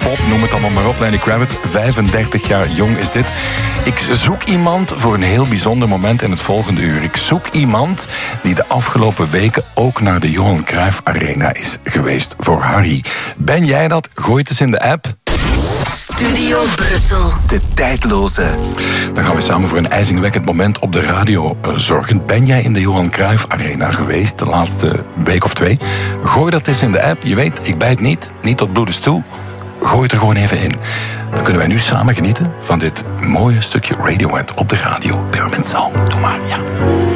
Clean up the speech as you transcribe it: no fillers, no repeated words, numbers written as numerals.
pop, noem het allemaal maar op. Lenny Kravitz, 35 jaar jong is dit. Ik zoek iemand voor een heel bijzonder moment in het volgende uur. Ik zoek iemand die de afgelopen weken ook naar de Johan Cruijff Arena is geweest voor Harry. Ben jij dat? Gooi het eens in de app. Studio Brussel. De tijdloze. Dan gaan we samen voor een ijzingwekkend moment op de radio zorgen. Ben jij in de Johan Cruijff Arena geweest de laatste week of 2? Gooi dat eens in de app. Je weet, ik bijt niet tot bloedens toe. Gooi het er gewoon even in. Dan kunnen wij nu samen genieten van dit mooie stukje Radiohead op de radio. Pyramid Song, doe maar, ja.